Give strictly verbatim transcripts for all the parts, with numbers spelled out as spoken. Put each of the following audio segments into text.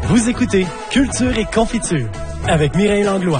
Vous écoutez Culture et Confiture avec Mireille Langlois.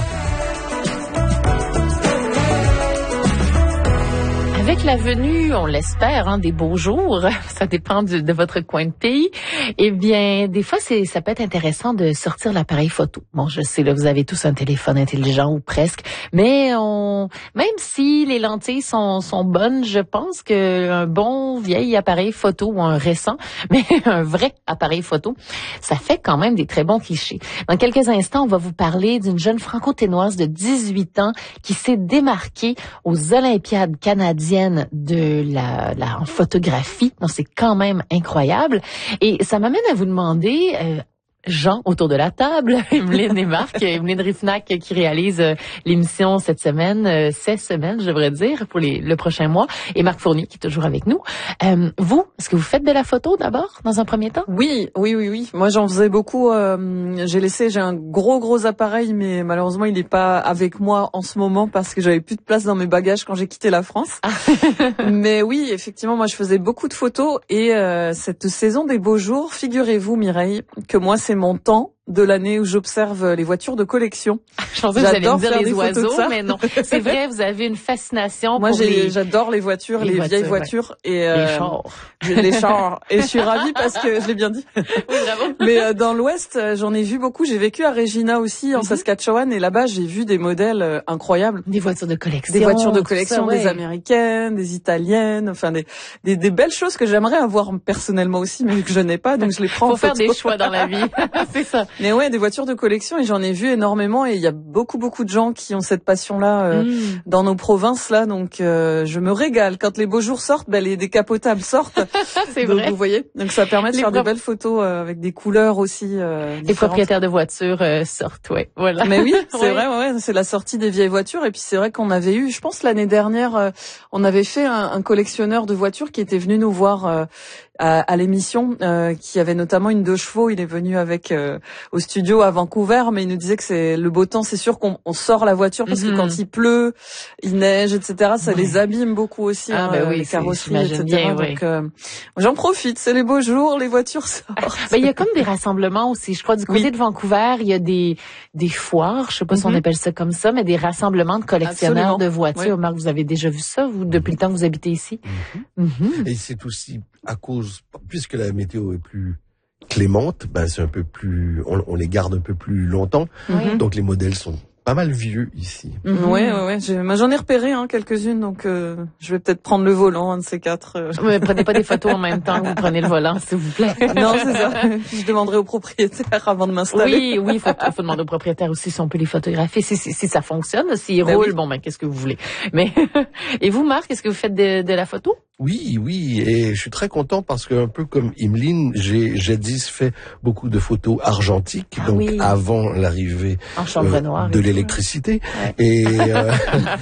Avec la venue, on l'espère, hein, des beaux jours, ça dépend de, de votre coin de pays, eh bien, des fois, c'est, ça peut être intéressant de sortir l'appareil photo. Bon, je sais, là, vous avez tous un téléphone intelligent ou presque, mais on, même si les lentilles sont, sont bonnes, je pense qu'un bon vieil appareil photo ou un récent, mais un vrai appareil photo, ça fait quand même des très bons clichés. Dans quelques instants, on va vous parler d'une jeune franco-ténoise de dix-huit ans qui s'est démarquée aux Olympiades canadiennes de la, la en photographie. Donc, c'est quand même incroyable. Et ça m'amène à vous demander, euh, Jean, autour de la table, Emeline et Marc, Emeline Rifnac qui réalise euh, l'émission cette semaine, euh, ces semaines, je devrais dire, pour les, le prochain mois, et Marc Fournier qui est toujours avec nous. Euh, vous, est-ce que vous faites de la photo d'abord, dans un premier temps? Oui, oui, oui, oui. Moi, j'en faisais beaucoup. Euh, j'ai laissé, j'ai un gros, gros appareil, mais malheureusement, il n'est pas avec moi en ce moment parce que j'avais plus de place dans mes bagages quand j'ai quitté la France. Ah. Mais oui, effectivement, moi, je faisais beaucoup de photos et euh, cette saison des beaux jours, figurez-vous, Mireille, que moi, c'est mon temps de l'année où j'observe les voitures de collection. Je pensais que vous allez me dire les oiseaux, mais non. C'est vrai, vous avez une fascination Moi, pour j'ai, les... j'adore les voitures, les, les voitures, vieilles ouais. voitures. Et, euh, les chars. Les chars. Et je suis ravie parce que, je l'ai bien dit. Oui, bravo. Mais euh, dans l'Ouest, j'en ai vu beaucoup. J'ai vécu à Regina aussi, en mm-hmm. Saskatchewan, et là-bas, j'ai vu des modèles euh, incroyables. Des voitures de collection. Des voitures de collection, ça, ouais. Des américaines, des italiennes, enfin des, des, des belles choses que j'aimerais avoir personnellement aussi, mais que je n'ai pas, donc je les prends Faut en photo. Faut faire des choix dans la vie. C'est ça. Mais ouais, des voitures de collection, et j'en ai vu énormément, et il y a beaucoup beaucoup de gens qui ont cette passion là euh, mm. dans nos provinces là, donc euh, je me régale quand les beaux jours sortent, ben les décapotables sortent. C'est donc, vrai. Vous voyez, donc ça permet de les faire pro... des belles photos euh, avec des couleurs aussi. Euh, les propriétaires de voitures euh, sortent, ouais, voilà. Mais oui, c'est ouais. vrai, ouais, c'est la sortie des vieilles voitures, et puis c'est vrai qu'on avait eu, je pense l'année dernière, euh, on avait fait un, un collectionneur de voitures qui était venu nous voir. Euh, À, à l'émission, euh, qui avait notamment une deux chevaux. Il est venu avec euh, au studio à Vancouver, mais il nous disait que c'est le beau temps. C'est sûr qu'on on sort la voiture parce mm-hmm. que quand il pleut, il neige, et cetera. Ça ouais. les abîme beaucoup aussi, ah, hein, ben oui, les carrosseries, et cetera. Bien, Donc oui. euh, j'en profite. C'est les beaux jours, les voitures sortent. Ben il y a comme des rassemblements aussi. Je crois du côté oui. de Vancouver, il y a des des foires. Je sais pas mm-hmm. si on appelle ça comme ça, mais des rassemblements de collectionneurs Absolument. de voitures. Oui. Marc, vous avez déjà vu ça, vous, depuis le temps que vous habitez ici? Mm-hmm. Mm-hmm. Et c'est aussi à cause, puisque la météo est plus clémente, ben c'est un peu plus, on, on les garde un peu plus longtemps. Mm-hmm. Donc les modèles sont pas mal vieux ici. Mm-hmm. Ouais, ouais, ouais. J'ai, moi, j'en ai repéré hein, quelques-unes, donc euh, je vais peut-être prendre le volant, un de ces quatre. Euh. Mais prenez pas des photos en même temps que vous prenez le volant, s'il vous plaît. Non, c'est ça. Je demanderai au propriétaire avant de m'installer. Oui, oui, il faut, faut demander au propriétaire aussi si on peut les photographier, si, si, si ça fonctionne, s'ils ben roulent, oui. bon ben qu'est-ce que vous voulez. Mais et vous, Marc, est-ce que vous faites de, de la photo? Oui, oui, et je suis très content parce que un peu comme Emeline, j'ai jadis fait beaucoup de photos argentiques, ah, donc oui. avant l'arrivée euh, noire de l'électricité. Ouais. Et, euh,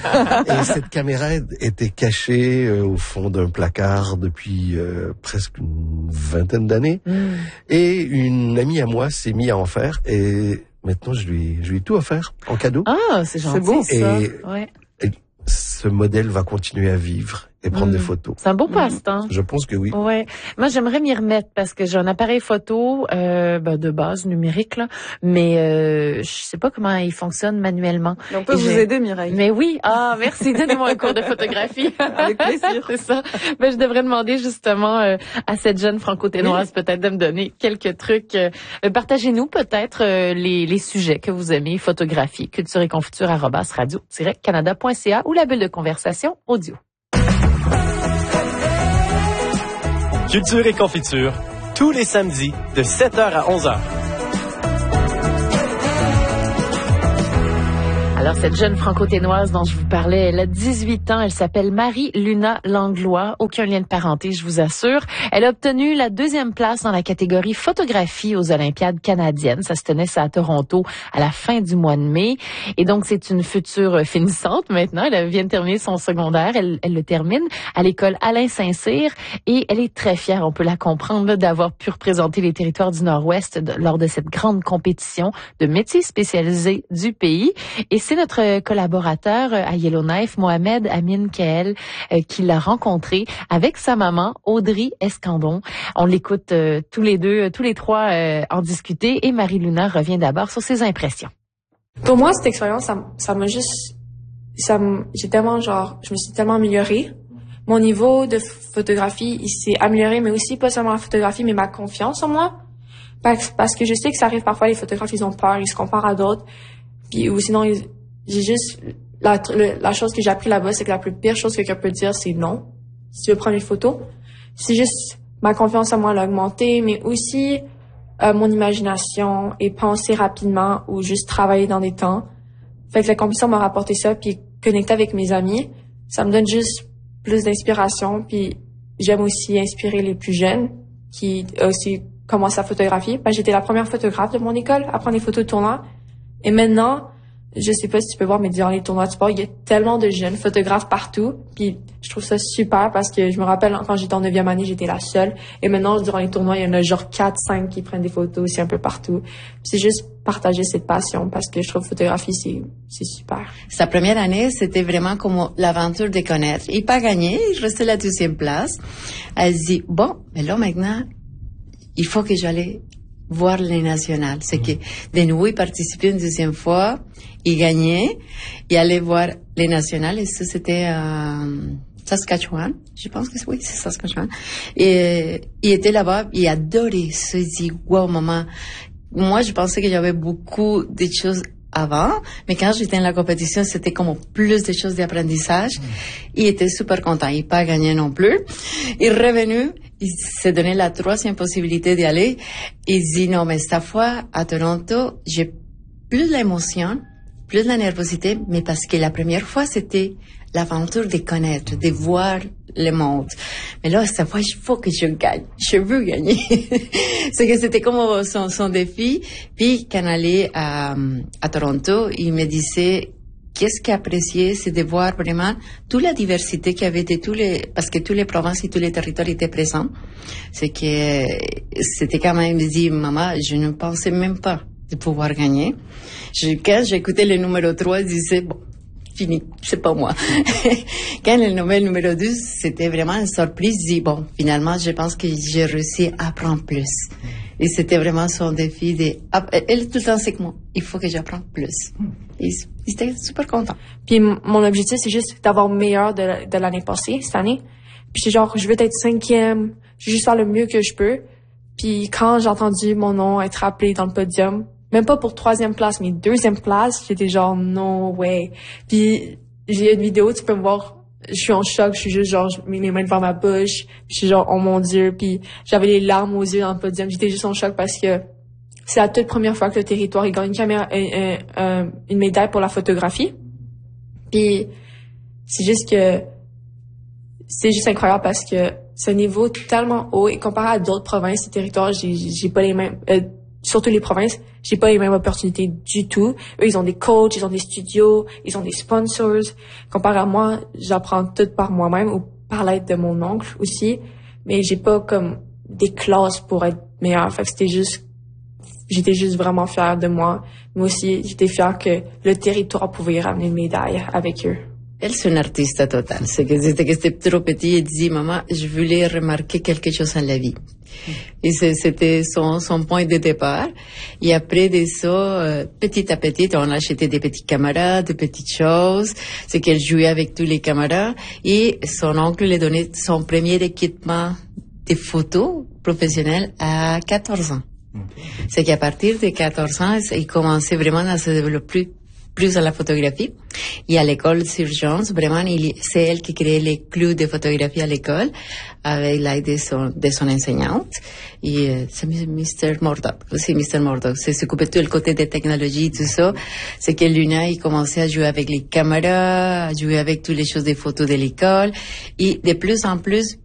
et cette caméra était cachée euh, au fond d'un placard depuis euh, presque une vingtaine d'années. Mm. Et une amie à moi s'est mise à en faire et maintenant je lui, je lui ai tout offert en cadeau. Ah, c'est gentil, c'est beau ça. Et, ouais. et ce modèle va continuer à vivre et prendre mmh. des photos. C'est un beau passe-temps. Je pense que oui. Ouais. Moi, j'aimerais m'y remettre parce que j'ai un appareil photo euh, ben, de base numérique là, mais euh, je sais pas comment il fonctionne manuellement. On peut et vous aider, Mireille. Mais oui. Ah, merci. Donnez-moi un cours de photographie. Avec plaisir. C'est ça. Ben, je devrais demander justement euh, à cette jeune franco-ténoise oui. peut-être de me donner quelques trucs. Euh, partagez-nous peut-être euh, les, les sujets que vous aimez photographier. Culture et confiture arobase radio tiret canada point c a ou la bulle de conversation audio. Culture et confiture, tous les samedis de sept heures à onze heures. Alors, cette jeune franco-ténoise dont je vous parlais, elle a dix-huit ans, elle s'appelle Marie-Luna Langlois, aucun lien de parenté, je vous assure. Elle a obtenu la deuxième place dans la catégorie photographie aux Olympiades canadiennes. Ça se tenait ça à Toronto à la fin du mois de mai. Et donc, c'est une future finissante maintenant. Elle vient de terminer son secondaire. Elle, elle le termine à l'école Alain Saint-Cyr et elle est très fière, on peut la comprendre, là, d'avoir pu représenter les territoires du Nord-Ouest de, lors de cette grande compétition de métiers spécialisés du pays. Et c'est notre collaborateur à Yellowknife, Mohamed Amin Kael, euh, qui l'a rencontré avec sa maman, Audrey Escandon. On l'écoute euh, tous les deux, tous les trois euh, en discuter et Marie-Luna revient d'abord sur ses impressions. Pour moi, cette expérience, ça, ça m'a juste, ça, j'ai tellement genre, je me suis tellement améliorée. Mon niveau de photographie, il s'est amélioré, mais aussi pas seulement la photographie, mais ma confiance en moi. Parce, parce que je sais que ça arrive parfois, les photographes, ils ont peur, ils se comparent à d'autres. Puis, ou sinon, ils, j'ai juste, la, le, la chose que j'ai appris là-bas, c'est que la plus pire chose que quelqu'un peut dire, c'est non. Si tu veux prendre une photo. C'est juste, ma confiance en moi l'a augmenté, mais aussi, euh, mon imagination et penser rapidement ou juste travailler dans des temps. Fait que la compétition m'a rapporté ça, puis connecter avec mes amis, ça me donne juste plus d'inspiration, puis j'aime aussi inspirer les plus jeunes qui aussi commencent à photographier. Ben, j'étais la première photographe de mon école à prendre des photos de tournoi. Et maintenant, je sais pas si tu peux voir, mais dans les tournois de sport, il y a tellement de jeunes photographes partout. Puis je trouve ça super parce que je me rappelle, quand j'étais en neuvième année, j'étais la seule. Et maintenant, durant les tournois, il y en a genre quatre, cinq qui prennent des photos aussi un peu partout. Puis c'est juste partager cette passion parce que je trouve photographie, c'est, c'est super. Sa première année, c'était vraiment comme l'aventure de connaître. Il pas gagné, il restait la deuxième place. Elle se dit, bon, mais là maintenant, il faut que j'aille voir les nationales. C'est que de nouveau, il participait une deuxième fois, il gagnait, il allait voir les nationales, et ça, c'était à Saskatchewan. Je pense que oui, c'est Saskatchewan. Et il était là-bas, il adorait ça. Il dit, wow, maman. Moi, je pensais que j'avais beaucoup de choses avant, mais quand j'étais dans la compétition, c'était comme plus de choses d'apprentissage. Il était super content. Il n'a pas gagné non plus. Il est revenu. Il s'est donné la troisième possibilité d'y aller. Il dit, non, mais cette fois, à Toronto, j'ai plus d'émotion, plus de la nervosité, mais parce que la première fois, c'était l'aventure de connaître, de voir le monde. Mais là, cette fois, il faut que je gagne. Je veux gagner. C'est que c'était comme son, son défi. Puis, quand on allait à, à Toronto, il me disait, qu'est-ce qu'il appréciait, c'est de voir vraiment toute la diversité qu'il y avait de tous les, parce que toutes les provinces et tous les territoires étaient présents. C'est que c'était quand même, il me dit, maman, je ne pensais même pas de pouvoir gagner. Je, quand j'écoutais le numéro trois, je disais, bon, fini, c'est pas moi. Quand le numéro, numéro deux, c'était vraiment une surprise, je dis, bon, finalement, je pense que j'ai réussi à apprendre plus. Et c'était vraiment son défi de, elle, tout le temps, c'est que moi, il faut que j'apprenne plus. Et il était super content. Puis mon objectif, c'est juste d'avoir meilleur de, de l'année passée, cette année. Puis c'est genre, je veux être cinquième, je veux juste faire le mieux que je peux. Puis quand j'ai entendu mon nom être appelé dans le podium, même pas pour troisième place, mais deuxième place, j'étais genre, no way. Puis j'ai une vidéo, tu peux me voir, je suis en choc, je suis juste genre, je mets mes mains devant ma bouche, puis je suis genre, oh mon Dieu, puis j'avais les larmes aux yeux dans le podium, j'étais juste en choc parce que c'est la toute première fois que le territoire, il gagne une caméra, une, une, une médaille pour la photographie. Puis c'est juste que, c'est juste incroyable parce que c'est un niveau tellement haut et comparé à d'autres provinces et territoires, j'ai, j'ai pas les mêmes, euh, surtout les provinces, j'ai pas les mêmes opportunités du tout. Eux, ils ont des coachs, ils ont des studios, ils ont des sponsors. Comparé à moi, j'apprends tout par moi-même ou par l'aide de mon oncle aussi. Mais j'ai pas comme des classes pour être meilleure. Fait que c'était juste, j'étais juste vraiment fière de moi. Moi aussi, j'étais fière que le territoire pouvait ramener une médaille avec eux. Elle, c'est une artiste totale. C'est que c'était que c'était trop petit et dit, maman, je voulais remarquer quelque chose en la vie. Et c'était son, son point de départ. Et après de ça, euh, petit à petit, on achetait des petites caméras, des petites choses. C'est qu'elle jouait avec tous les caméras. Et son oncle lui donnait son premier équipement de photos professionnelles à quatorze ans. C'est qu'à partir de quatorze ans, il commençait vraiment à se développer plus à la photographie. Et à l'école Surgeance, vraiment, il, c'est elle qui créait les clous de photographie à l'école avec l'aide de son, de son enseignante. Et euh, c'est mister Murdoch, aussi mister Murdoch. C'est s'occupait de tout le côté des technologies et tout ça. C'est que Luna, il commençait à jouer avec les caméras, à jouer avec toutes les choses des photos de l'école. Et de plus en plus,